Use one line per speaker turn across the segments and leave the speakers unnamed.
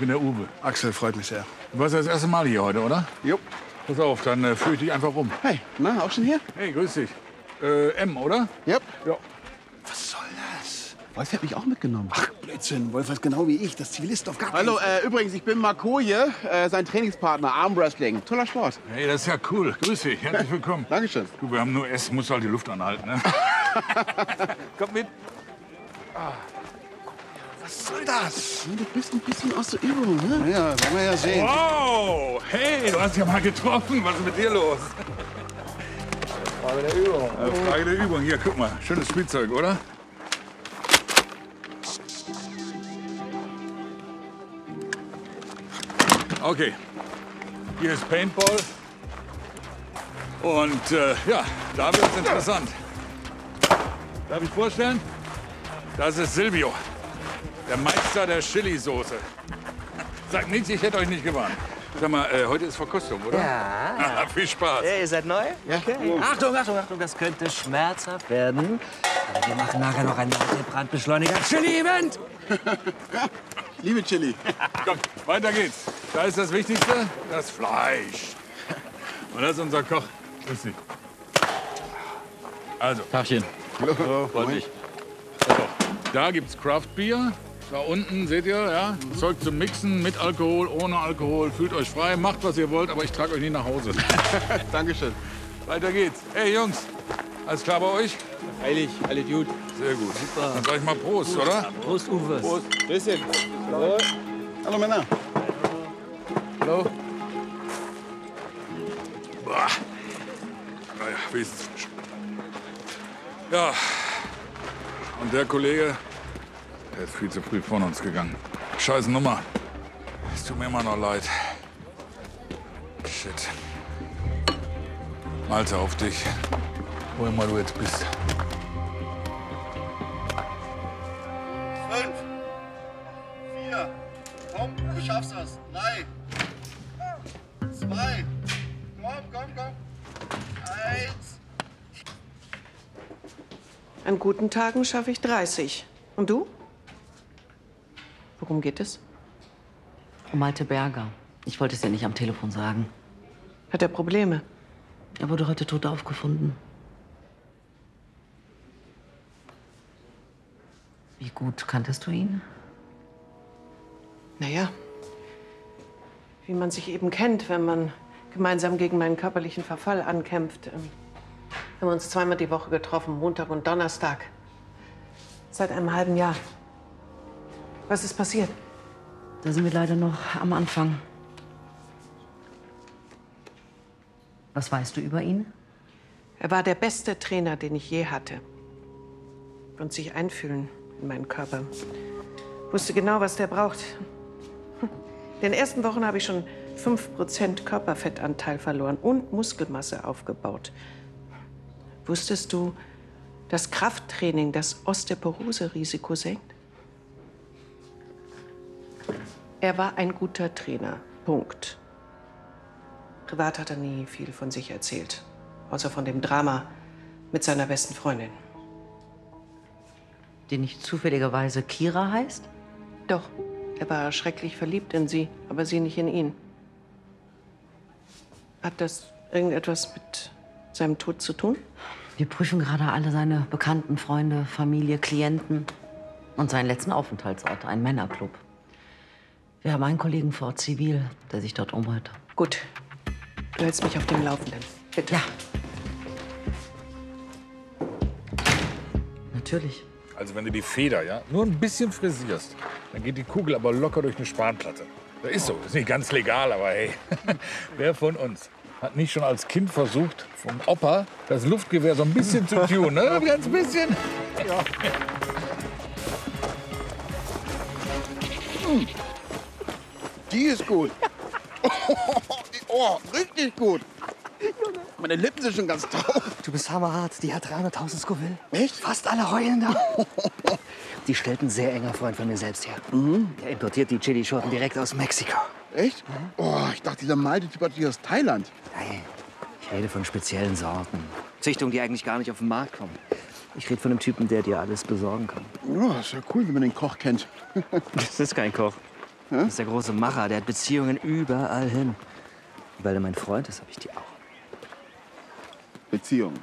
bin der Uwe.
Axel, freut mich sehr.
Du warst das erste Mal hier heute, oder?
Jo.
Pass auf, dann führe ich dich einfach rum.
Hey, na, auch schon hier?
Hey, grüß dich. M, oder?
Yep.
Ja.
Was soll das? Wolf hat mich auch mitgenommen. Ach, Blödsinn. Wolf ist genau wie ich. Das Zivilist auf gar keinen Fall. Hallo, übrigens, ich bin Markoje, sein Trainingspartner, Armwrestling. Toller Sport.
Hey, das ist ja cool. Grüß dich, herzlich willkommen.
Dankeschön.
Du, wir haben nur S, musst halt die Luft anhalten, ne? Komm mit.
Was soll das? Du bist ein bisschen aus der Übung, ne? Ja, werden wir ja sehen.
Wow, hey, du hast ja mal getroffen. Was ist mit dir los?
Frage der Übung.
Frage der Übung. Hier, guck mal. Schönes Spielzeug, oder? Okay. Hier ist Paintball. Und ja, da wird es interessant. Darf ich vorstellen? Das ist Silvio, der Meister der Chili-Soße. Sagt nichts, ich hätte euch nicht gewarnt. Sag mal, heute ist Verkostung, oder?
Ja.
Viel Spaß.
Hey, ihr seid neu?
Ja.
Okay. Achtung, Achtung, Achtung, das könnte schmerzhaft werden. Aber wir machen nachher noch ein Brandbeschleuniger Chili-Event.
Liebe Chili.
Komm, weiter geht's. Da ist das Wichtigste, das Fleisch. Und das ist unser Koch. Grüß dich. Also,
Tagchen.
Hallo.
Freut mich.
so, da gibt's Craft-Bier. Da unten seht ihr, ja, Zeug zum Mixen, mit Alkohol, ohne Alkohol. Fühlt euch frei, macht was ihr wollt, aber ich trage euch nicht nach Hause.
Dankeschön.
Weiter geht's. Hey Jungs, alles klar bei euch?
Heilig, alle gut.
Sehr gut. Super. Dann sag ich mal Prost, oder?
Prost, Uwe.
Prost. Bisschen. Hallo.
Hallo Männer.
Hallo.
Boah. Naja, Wesensfisch. Ja. Und der Kollege, der ist viel zu früh von uns gegangen. Scheiß Nummer. Es tut mir immer noch leid. Shit. Malte, auf dich. Wo immer du jetzt bist.
5, 4, komm, du schaffst das. 3, 2, komm. 1.
An guten Tagen schaffe ich 30. Und du? Worum geht es?
Um Malte Berger. Ich wollte es dir nicht am Telefon sagen.
Hat er Probleme?
Er wurde heute tot aufgefunden. Wie gut kanntest du ihn?
Naja, wie man sich eben kennt, wenn man gemeinsam gegen meinen körperlichen Verfall ankämpft. Wir haben uns zweimal die Woche getroffen, Montag und Donnerstag. Seit einem halben Jahr. Was ist passiert?
Da sind wir leider noch am Anfang. Was weißt du über ihn?
Er war der beste Trainer, den ich je hatte. Und sich einfühlen in meinen Körper. Wusste genau, was der braucht. In den ersten Wochen habe ich schon 5% Körperfettanteil verloren und Muskelmasse aufgebaut. Wusstest du, dass Krafttraining das Osteoporose-Risiko senkt? Er war ein guter Trainer. Punkt. Privat hat er nie viel von sich erzählt. Außer von dem Drama mit seiner besten Freundin.
Die nicht zufälligerweise Kira heißt?
Doch, er war schrecklich verliebt in sie, aber sie nicht in ihn. Hat das irgendetwas mit seinem Tod zu tun?
Wir prüfen gerade alle seine Bekannten, Freunde, Familie, Klienten und seinen letzten Aufenthaltsort, einen Männerclub. Wir haben einen Kollegen vor Ort zivil, der sich dort umhört.
Gut. Du hältst mich auf dem Laufenden. Bitte.
Ja. Natürlich.
Also wenn du die Feder, ja, nur ein bisschen frisierst, dann geht die Kugel aber locker durch eine Spanplatte. Das ist so. Ist nicht ganz legal, aber hey, wer von uns hat nicht schon als Kind versucht, vom Opa das Luftgewehr so ein bisschen zu tunen, ne? Ein ganz bisschen. Ja.
Die ist gut. Oh, richtig gut. Meine Lippen sind schon ganz taub.
Du bist hammerhart. Die hat 300.000 Scoville.
Echt?
Fast alle heulen da. Die stellt ein sehr enger Freund von mir selbst her. Der importiert die Chilischoten direkt aus Mexiko.
Echt? Oh, ich dachte, dieser Malte-Typ hat die aus Thailand.
Nein, ich rede von speziellen Sorten. Züchtungen, die eigentlich gar nicht auf den Markt kommen. Ich rede von einem Typen, der dir alles besorgen kann.
Oh, ist ja cool, wenn man den Koch kennt.
Das ist kein Koch. Das ist der große Macher, der hat Beziehungen überall hin. Weil er mein Freund ist, habe ich die auch.
Beziehung.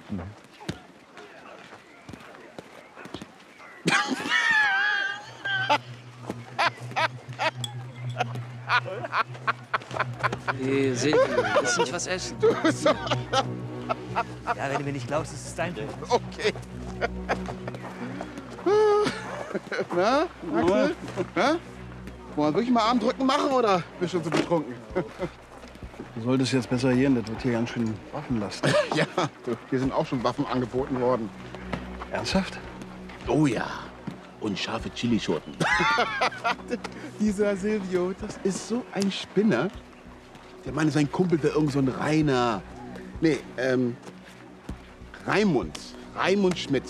Hey, Silvio, willst du nicht was essen? Ja, wenn du mir nicht glaubst, ist es dein Problem.
Okay. Na, Axel? Na? Wollen wir wirklich mal Armdrücken machen oder bist du schon so betrunken?
Du solltest jetzt besser gehen, das wird hier ganz schön waffenlastig.
Ja, du, hier sind auch schon Waffen angeboten worden.
Ernsthaft?
Oh ja. Und scharfe Chilischoten. Dieser Silvio, das ist so ein Spinner. Der Mann, sein Kumpel wäre irgend so ein Rainer. Nee, Raimund. Raimund Schmidt.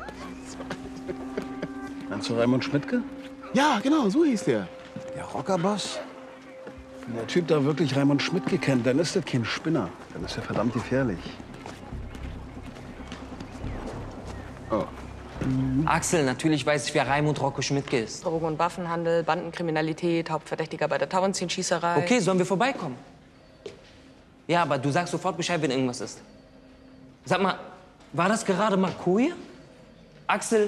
Meinst du Raimund Schmidtke?
Ja, genau, so hieß der.
Der Rockerboss? Wenn der Typ da wirklich Raimund Schmidtke kennt, dann ist das kein Spinner. Dann ist er verdammt gefährlich.
Oh.
Axel, natürlich weiß ich, wer Raimund Rocco Schmidtke ist.
Drogen- und Waffenhandel, Bandenkriminalität, Hauptverdächtiger bei der Tauentzienschießerei.
Okay, sollen wir vorbeikommen? Ja, aber du sagst sofort Bescheid, wenn irgendwas ist. Sag mal, war das gerade Makoje? Axel,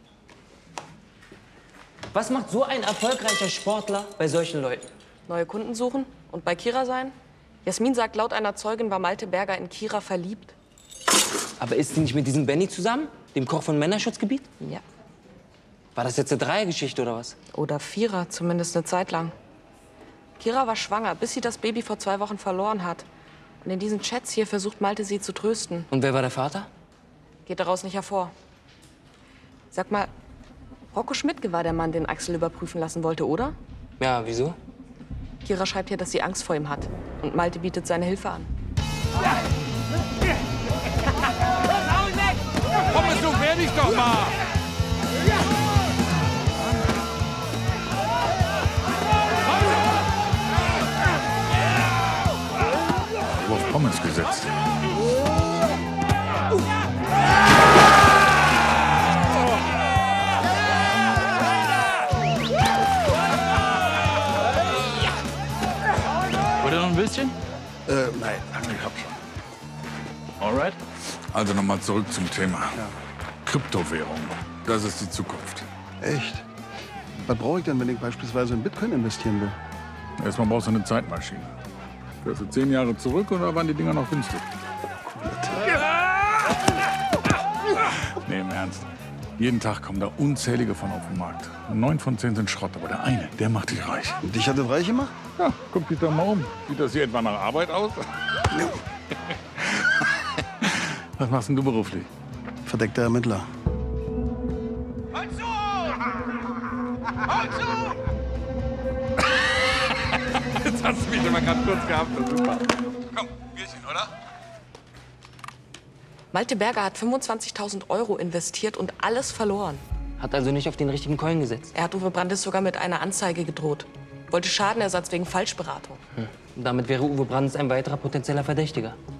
was macht so ein erfolgreicher Sportler bei solchen Leuten?
Neue Kunden suchen und bei Kira sein? Jasmin sagt, laut einer Zeugin war Malte Berger in Kira verliebt.
Aber ist die nicht mit diesem Benny zusammen, dem Koch von Männerschutzgebiet?
Ja.
War das jetzt eine Dreiergeschichte oder was?
Oder Vierer, zumindest eine Zeit lang. Kira war schwanger, bis sie das Baby vor 2 Wochen verloren hat. Und in diesen Chats hier versucht Malte sie zu trösten.
Und wer war der Vater?
Geht daraus nicht hervor. Sag mal, Rocco Schmidtke war der Mann, den Axel überprüfen lassen wollte, oder?
Ja, wieso?
Kira schreibt hier, dass sie Angst vor ihm hat. Und Malte bietet seine Hilfe an.
Pommes, du wehr dich doch mal! Ich hab auf Pommes gesetzt.
Wollt ihr noch ein bisschen?
Nein.
Ich hab schon.
Alright.
Also nochmal zurück zum Thema. Kryptowährung. Das ist die Zukunft.
Echt? Was brauche ich denn, wenn ich beispielsweise in Bitcoin investieren will?
Erstmal brauchst du eine Zeitmaschine. Fährst du 10 Jahre zurück oder waren die Dinger noch günstig? Nee, im Ernst. Jeden Tag kommen da unzählige von auf den Markt. Und 9 von 10 sind Schrott, aber der eine, der macht dich reich.
Und dich hat das reich gemacht?
Ja, guck dich doch mal um. Sieht das hier etwa nach Arbeit aus? Was machst denn du beruflich?
Verdeckter Ermittler.
Halt zu! Halt zu! Jetzt hast du mich immer gerade kurz gehabt. Das ist super. Komm, Bierchen, oder?
Malte Berger hat 25.000 € investiert und alles verloren.
Hat also nicht auf den richtigen Coin gesetzt.
Er hat Uwe Brandes sogar mit einer Anzeige gedroht. Wollte Schadenersatz wegen Falschberatung.
Und damit wäre Uwe Brandes ein weiterer potenzieller Verdächtiger.